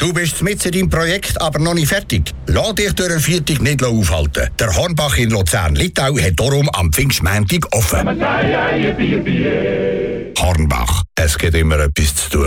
Du bist mit in deinem Projekt, aber noch nicht fertig. Lass dich durch den Viertag nicht aufhalten. Der Hornbach in Luzern-Littau hat darum am Pfingstmontag offen. Hornbach, es gibt immer etwas zu tun.